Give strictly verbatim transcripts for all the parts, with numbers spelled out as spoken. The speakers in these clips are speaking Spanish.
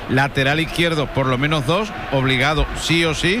lateral izquierdo, por lo menos dos, obligado sí o sí,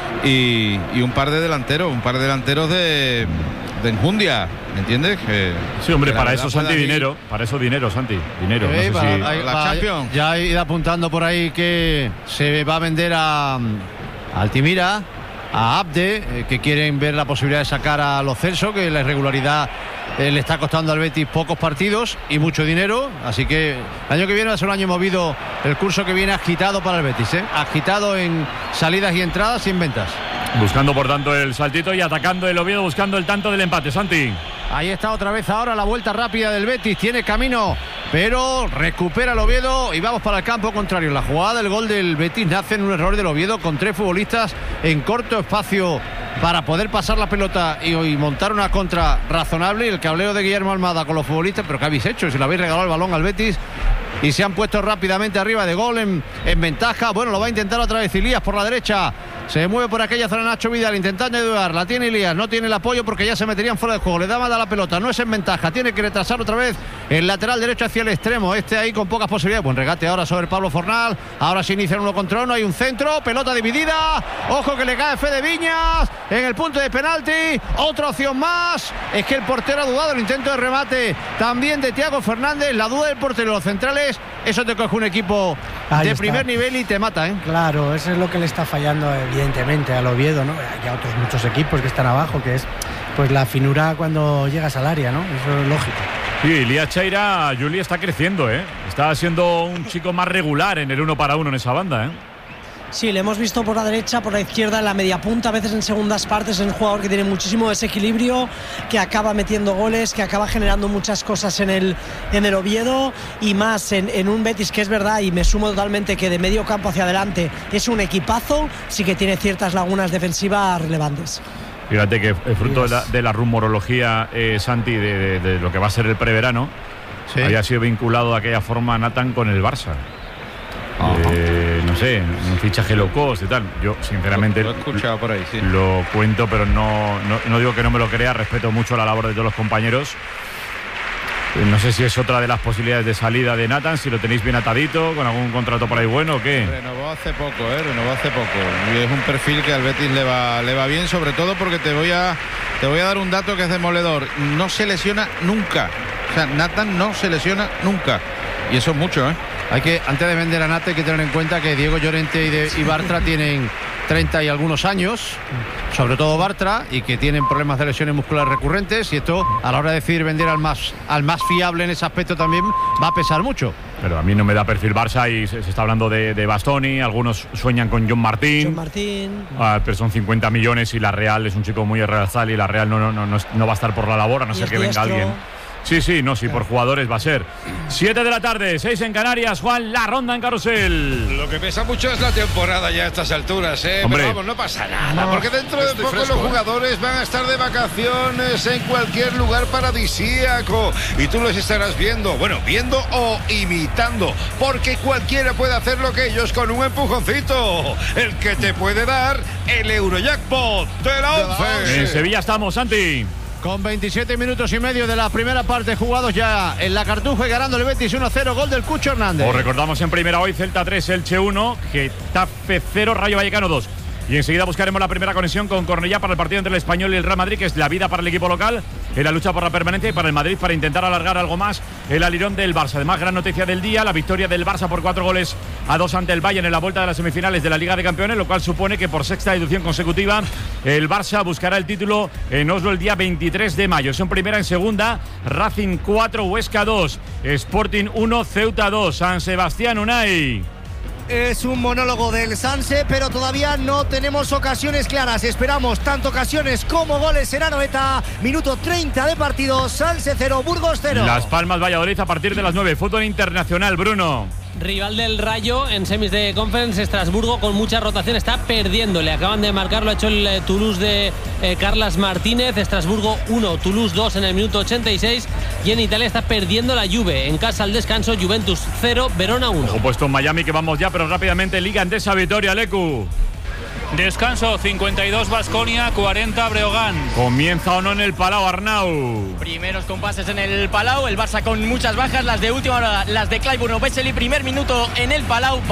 y, y un par de delanteros, un par de delanteros de, de enjundia, ¿me entiendes? Que, sí, hombre, que para eso Santi ir... dinero, para eso dinero, Santi, dinero. Sí, no sé va, si... hay, la va, Champions. Ya ha ido apuntando por ahí que se va a vender a, a Altimira, a Abde, eh, que quieren ver la posibilidad de sacar a Lo Celso, que la irregularidad eh, le está costando al Betis pocos partidos y mucho dinero, así que el año que viene va a ser un año movido, el curso que viene agitado para el Betis, ¿eh? agitado en salidas y entradas y en ventas. Buscando por tanto el saltito y atacando el Oviedo, buscando el tanto del empate, Santi. Ahí está otra vez ahora la vuelta rápida del Betis, tiene camino, pero recupera el Oviedo y vamos para el campo contrario. La jugada del gol del Betis nace en un error del Oviedo con tres futbolistas en corto espacio para poder pasar la pelota y, y montar una contra razonable. Y el cableo de Guillermo Almada con los futbolistas, pero ¿qué habéis hecho? Si le habéis regalado el balón al Betis y se han puesto rápidamente arriba de gol en, en ventaja. Bueno, lo va a intentar otra vez Ilías por la derecha. Se mueve por aquella zona Nacho Vidal intentando ayudar. La tiene Ilías, no tiene el apoyo porque ya se meterían fuera de juego. Le da mal a la pelota, no es en ventaja. Tiene que retrasar otra vez el lateral derecho hacia el extremo. Este ahí con pocas posibilidades. Buen regate ahora sobre Pablo Fornal. Ahora se inicia uno contra uno. Hay un centro, pelota dividida. Ojo que le cae Fede Viñas en el punto de penalti. Otra opción más. Es que el portero ha dudado el intento de remate también de Thiago Fernández. La duda del portero, los centrales. Eso te coge un equipo Ahí de está. primer nivel y te mata, ¿eh? Claro, eso es lo que le está fallando evidentemente al Oviedo, ¿no? Hay a otros muchos equipos que están abajo, que es pues la finura cuando llegas al área, ¿no? Eso es lógico. Sí, Ilías Chaira, Juli está creciendo, ¿eh? Está siendo un chico más regular en el uno para uno en esa banda, ¿eh? Sí, le hemos visto por la derecha, por la izquierda, en la media punta, a veces en segundas partes. Es un jugador que tiene muchísimo desequilibrio, que acaba metiendo goles, que acaba generando muchas cosas en el, en el Oviedo y más en, en un Betis que es verdad, y me sumo totalmente, que de medio campo hacia adelante es un equipazo, sí que tiene ciertas lagunas defensivas relevantes. Fíjate que es fruto de la, de la rumorología, eh, Santi, de, de, de lo que va a ser el preverano, sí. Había sido vinculado de aquella forma Nathan con el Barça. Eh, no sé, un fichaje low cost y tal. Yo sinceramente lo, lo he escuchado por ahí, sí. Lo cuento, pero no, no, no digo que no me lo crea. Respeto mucho la labor de todos los compañeros. eh, No sé si es otra de las posibilidades de salida de Nathan, si lo tenéis bien atadito, con algún contrato por ahí bueno o qué. Renovó hace poco, eh, renovó hace poco. Y es un perfil que al Betis le va, le va bien, sobre todo porque te voy a te voy a dar un dato que es demoledor. No se lesiona nunca. O sea, Nathan no se lesiona nunca. Y eso es mucho, ¿eh? Hay que, antes de vender a Nate, hay que tener en cuenta que Diego Llorente y, de, y Bartra tienen treinta y algunos años, sobre todo Bartra, y que tienen problemas de lesiones musculares recurrentes, y esto a la hora de decidir vender al más, al más fiable en ese aspecto también va a pesar mucho. Pero a mí no me da perfil Barça y se, se está hablando de, de Bastoni, algunos sueñan con John Martín. John Martín. Ah, pero son cincuenta millones y la Real es un chico muy realzal y la Real no, no, no, no, no va a estar por la labor, a no ser que venga alguien. Sí, sí, no, sí, por jugadores va a ser. siete de la tarde, seis en Canarias, Juan, la ronda en Carrusel. Lo que pesa mucho es la temporada ya a estas alturas, ¿eh? Hombre. Pero vamos, no pasa nada, No, porque dentro de poco fresco, los ¿eh? jugadores van a estar de vacaciones en cualquier lugar paradisíaco y tú los estarás viendo, bueno, viendo o imitando, porque cualquiera puede hacer lo que ellos con un empujoncito, el que te puede dar el Eurojackpot de la once. En Sevilla estamos, Santi. Con veintisiete minutos y medio de la primera parte jugados ya en la Cartuja y ganando el Betis uno cero, gol del Cucho Hernández. Os recordamos en primera hoy Celta tres, Elche uno, Getafe cero, Rayo Vallecano dos. Y enseguida buscaremos la primera conexión con Cornellá para el partido entre el Español y el Real Madrid, que es la vida para el equipo local en la lucha por la permanencia, y para el Madrid para intentar alargar algo más el alirón del Barça. Además, gran noticia del día, la victoria del Barça por cuatro goles a dos ante el Bayern en la vuelta de las semifinales de la Liga de Campeones, lo cual supone que por sexta edición consecutiva el Barça buscará el título en Oslo el día veintitrés de mayo. Son primera, en segunda Racing cuatro, Huesca dos, Sporting uno, Ceuta dos. San Sebastián, Unai. Es un monólogo del Sanse, pero todavía no tenemos ocasiones claras. Esperamos tanto ocasiones como goles en Anoeta. Minuto treinta de partido, Sanse cero, Burgos cero. Las Palmas, Valladolid a partir de las nueve. Fútbol internacional, Bruno. Rival del Rayo en semis de Conference, Estrasburgo con mucha rotación, está perdiendo. Le acaban de marcar, lo ha hecho el eh, Toulouse de eh, Carlas Martínez. Estrasburgo uno, Toulouse dos en el minuto ochenta y seis. Y en Italia está perdiendo la Juve. En casa al descanso, Juventus cero, Verona uno. Ojo puesto en Miami, que vamos ya, pero rápidamente Liga Endesa, Vitoria, Lecu. Descanso, cincuenta y dos Baskonia, cuarenta Breogán. ¿Comienza o no en el Palau, Arnau? Primeros compases en el Palau, el Barça con muchas bajas, las de última hora, las de Clyburn o Vesely. Primer minuto en el Palau.